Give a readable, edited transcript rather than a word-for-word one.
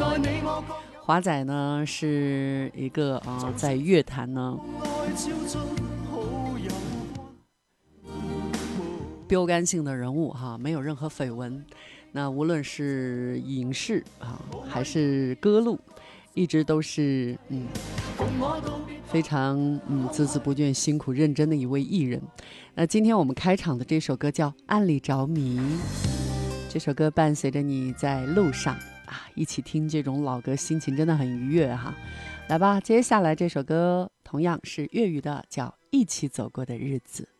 华仔呢是一个在乐坛呢标杆性的人物哈，没有任何绯闻。那无论是影视还是歌路，一直都是非常孜孜不倦、辛苦认真的一位艺人。那今天我们开场的这首歌叫《暗里着迷》，这首歌伴随着你在路上一起听这种老歌，心情真的很愉悦哈。来吧，接下来这首歌同样是粤语的，叫《一起走过的日子》。